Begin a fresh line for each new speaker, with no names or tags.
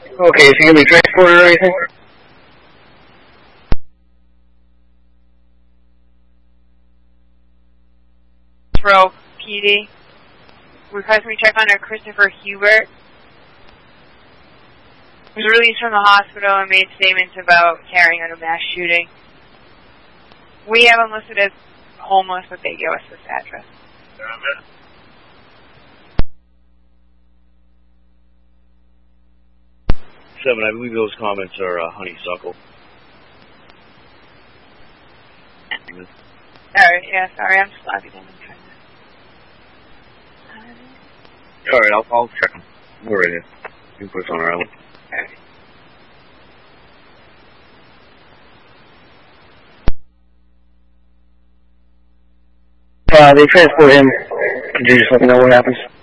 Okay, is he going to be transported or anything?
Row PD. Request we check on our Christopher Hubert. He was released from the hospital and made statements about carrying out a mass shooting. We have him listed as homeless, but they gave us this address.
7, I believe those comments are honeysuckle.
Alright, yeah, sorry, I'm just logging in.
Alright, I'll check them. We're ready. You can put us on our island.
Alright. They transport him. Could you just let me know what happens?